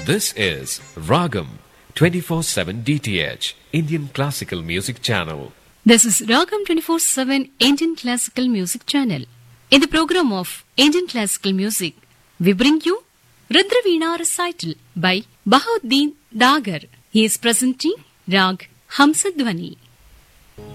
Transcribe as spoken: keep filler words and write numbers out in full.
This is Ragam twenty-four seven D T H, Indian Classical Music Channel. This is Ragam twenty-four seven Indian Classical Music Channel. In the program of Indian Classical Music, we bring you Rudraveena recital by Bahauddin Dagar. He is presenting Rag Hamsadhwani.